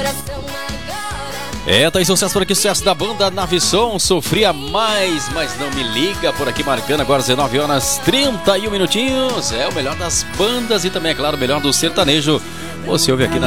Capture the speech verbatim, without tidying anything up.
É, tá aí sucesso por aqui, sucesso da banda Nave Som, Sofria Mais, mas não me liga, por aqui marcando agora dezenove horas trinta e um minutinhos. É o melhor das bandas e também, é claro, o melhor do sertanejo. Você ouve aqui na